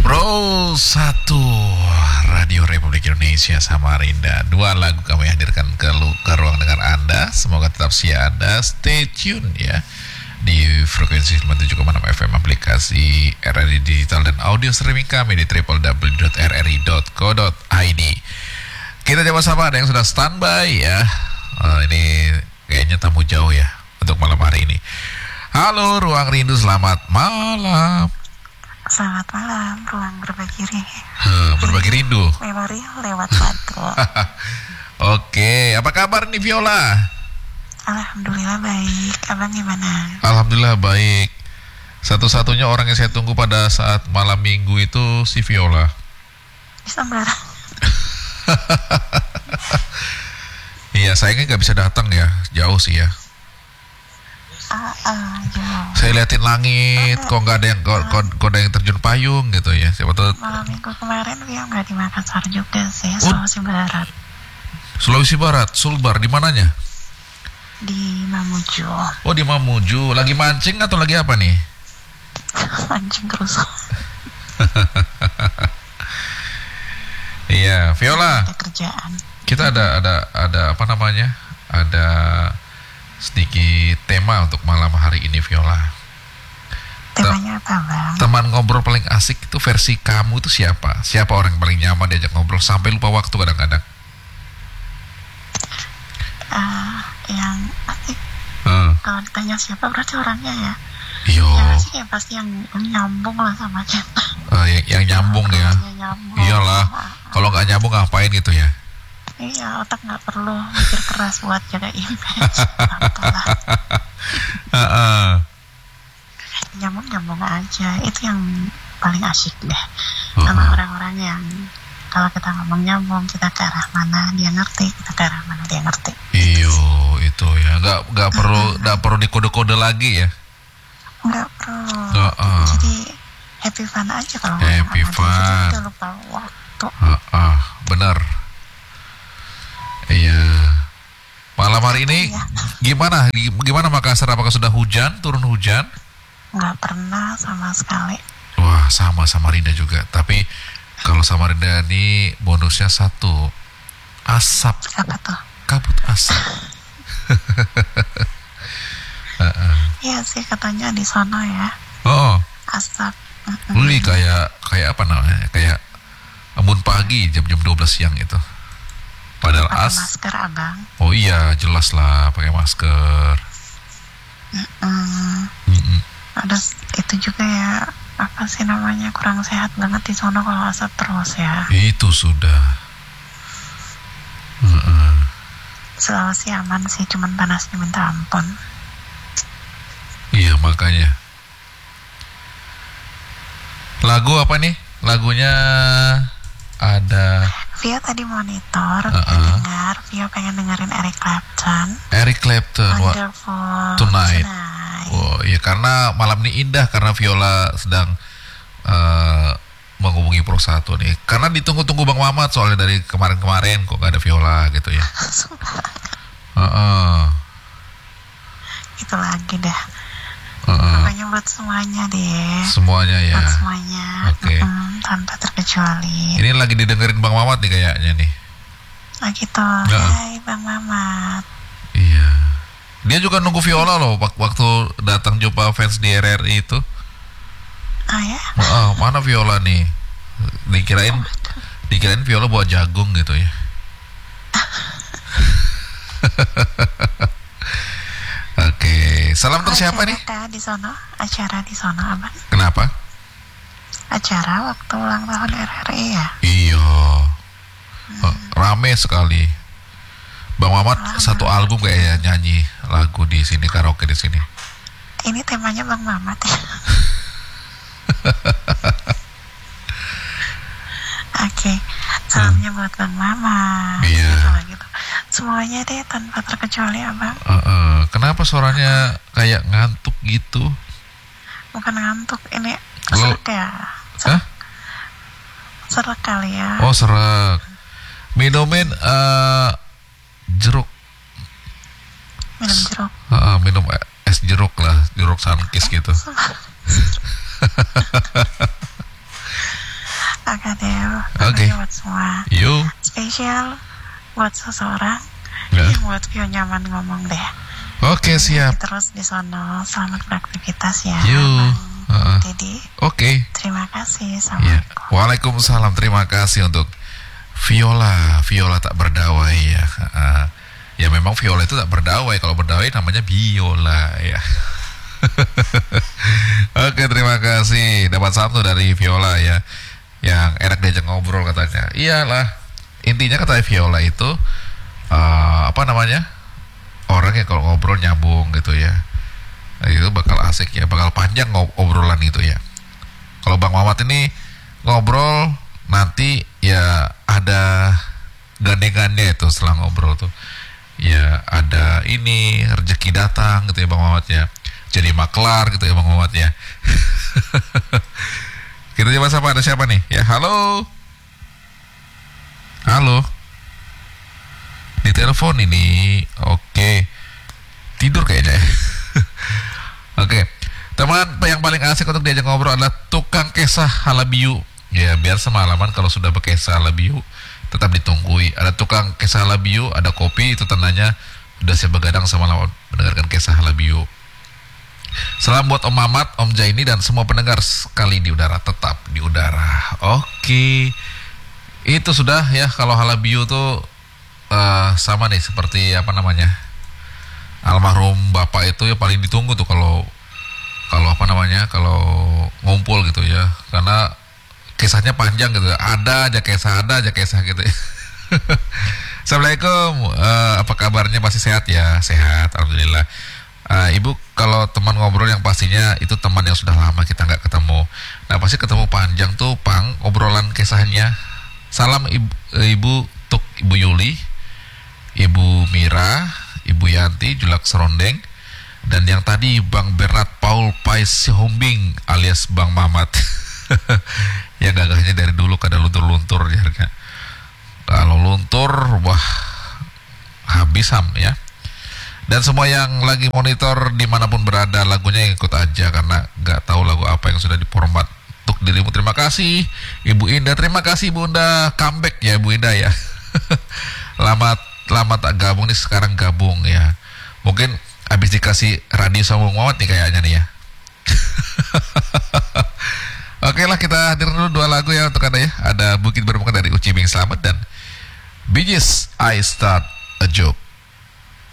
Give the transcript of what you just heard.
Pro 1 Radio Republik Indonesia Samarinda. 2 lagu kami hadirkan ke ruang dengar Anda. Semoga tetap setia Anda. Stay tune ya di frekuensi 97,6 FM, aplikasi RRI Digital dan audio streaming kami di www.rri.co.id. Kita coba sama ada yang sudah standby ya. Ini kayaknya tamu jauh ya untuk malam hari ini. Halo Ruang Rindu, selamat malam. Selamat malam, ruang berbagi berbagi rindu. Memori lewat batu. Oke, apa kabar nih Viola? Alhamdulillah baik. Abang gimana? Alhamdulillah baik. Satu-satunya orang yang saya tunggu pada saat malam minggu itu si Viola. Sambar. Iya, sayangnya nggak bisa datang ya, jauh sih ya. Jauh. Saya liatin langit, kok nggak ada yang kok ada yang terjun payung gitu ya. Siapa tahu. Malam minggu kemarin dia nggak di Makassar juga sih, Sulawesi Barat. Sulawesi Barat, Sulbar, di mananya? Di Mamuju. Oh, di Mamuju. Lagi mancing atau lagi apa nih? Mancing terus. Iya, Viola. Ada kerjaan. Kita ada apa namanya? Ada sedikit tema untuk malam hari ini, Viola. Temanya apa, Bang? Teman ngobrol paling asik itu versi kamu itu siapa? Siapa orang yang paling nyaman diajak ngobrol sampai lupa waktu kadang-kadang? Yang asik. Kalau ditanya siapa berarti orangnya ya. Iya. Yang asik ya pasti yang nyambung lah sama kita. Yang nyambung ya. Nyambung. Iyalah. Kalau nggak nyambung ngapain gitu ya? Iya, otak nggak perlu mikir keras buat jaga image. Nyambung aja, itu yang paling asyik deh. Sama orang-orang yang kalau kita ngomong nyambung, kita ke arah mana dia ngerti, kita ke arah mana dia ngerti. Iyo, itu ya, nggak perlu dikode-kode lagi ya. Nggak perlu. Jadi happy fun aja kalau happy fun. Jadi udah lupa waktu. Benar. Iya. Malam hari ini gimana? Gimana Makassar? Apakah sudah hujan? Turun hujan? Nggak pernah sama sekali. Wah, sama Samarinda juga. Tapi kalau Samarinda ini bonusnya satu, asap. Apa tuh? Kabut asap. Iya sih katanya di sana ya. Oh. Asap. Beli kayak apa namanya? Kayak embun pagi jam-jam 12 siang itu. Padahal pakai masker, Abang. Oh iya, jelas lah pakai masker. Ada itu juga ya, apa sih namanya, kurang sehat banget di sana kalau asap terus ya. Itu sudah. Sulawesi aman sih, cuman panasnya minta ampun. Iya, makanya. Lagu apa nih? Lagunya ada Vio tadi monitor, dengar, Vio pengen dengerin Eric Clapton. Wonderful Tonight. Oh iya, karena malam ini indah karena Viola sedang menghubungi Pro 1 nih. Karena ditunggu-tunggu Bang Mamat soalnya dari kemarin-kemarin kok gak ada Viola gitu ya. Itu lagi dah. Pokoknya buat semuanya deh. Semuanya ya. Buat semuanya. Oke. Tanpa terkecuali. Ini lagi didengerin Bang Mamat nih kayaknya nih. Gitu. Hai Bang Mamat. Iya. Dia juga nunggu Viola loh waktu datang jumpa fans di RRI itu. Ya? Mana Viola nih? Dikirain Viola buat jagung gitu ya. Oke, salam untuk siapa nih? Acara di sana, Abang. Kenapa? Acara waktu ulang tahun RRI ya? Iya. Rame sekali. Bang Mamat satu album kayak nyanyi lagu di sini, karaoke di sini. Ini temanya Bang Mamat ya. Oke, salamnya buat Bang Mamat. Iya. Gitu. Semuanya deh tanpa terkecuali, Abang. Kenapa suaranya kayak ngantuk gitu? Bukan ngantuk, ini serak ya. Serak kali ya. Oh, serak. Minumin jeruk. Minum jeruk. Minum es jeruk lah, jeruk Sunkist gitu. spesial buat seseorang Ya. yang buat Vio nyaman ngomong deh. Oke, siap. Terus di sono, selamat beraktivitas ya. Yuk. Jadi, Oke. terima kasih. Ya. Assalamualaikum. Waalaikumsalam. Terima kasih untuk Viola. Viola tak berdawai ya. Ya memang Viola itu tak berdawai. Kalau berdawai namanya biola ya. Oke, terima kasih. Dapat satu dari Viola ya, yang enak diajak ngobrol katanya. Iyalah. Intinya kata Viola itu apa namanya? Orang yang kalau ngobrol nyambung gitu ya. Itu bakal asik ya, bakal panjang obrolan itu ya. Kalau Bang Mamat ini ngobrol nanti ya ada gandengannya itu setelah ngobrol tuh. Ya ada ini rezeki datang gitu ya Bang Mamat ya. Jadi maklar gitu ya Bang Mamat ya. Kita coba sapa, ada siapa nih? Ya, halo. Halo. Di telepon ini. Oke. Tidur kayaknya. Oke. Teman yang paling asik untuk diajak ngobrol adalah tukang kesah halabiu. Ya, biar semalaman kalau sudah berkesah halabiu tetap ditunggui. Ada tukang kesah halabiu, ada kopi, itu tandanya udah siap begadang semalaman mendengarkan kesah halabiu. Salam buat Om Mamat, Om Jaini dan semua pendengar sekali di udara, tetap di udara. Oke. Itu sudah ya, kalau halabiu tuh sama nih seperti apa namanya, almarhum bapak itu ya paling ditunggu tuh kalau apa namanya, kalau ngumpul gitu ya, karena kisahnya panjang gitu. Ada aja kisah gitu ya. Assalamualaikum, apa kabarnya, masih sehat ya? Sehat, alhamdulillah. Ibu, kalau teman ngobrol yang pastinya itu teman yang sudah lama kita nggak ketemu. Nah pasti ketemu panjang tuh Pang obrolan kisahnya. Salam ibu untuk Ibu Yuli, Ibu Mira, Ibu Yanti, Julak Serondeng, dan yang tadi Bang Bernard Paul Pais Sihombing alias Bang Mamat. Ya gagahnya dari dulu kada luntur-luntur ya. Kalau luntur, wah habis ham ya. Dan semua yang lagi monitor dimanapun berada, lagunya ikut aja karena nggak tahu lagu apa yang sudah diformat untuk dirimu. Terima kasih Ibu Indah, terima kasih Bunda, comeback ya Bu Indah ya. Lama tak gabung nih, sekarang gabung ya. Mungkin habis dikasih radio sama Bung Mamat nih kayaknya nih ya. Oke lah, kita hadir dulu 2 lagu ya untuk Anda ya. Ada Bukit Bermuka dari Uci Bing Slamet dan Bee Gees, I Start a Joke.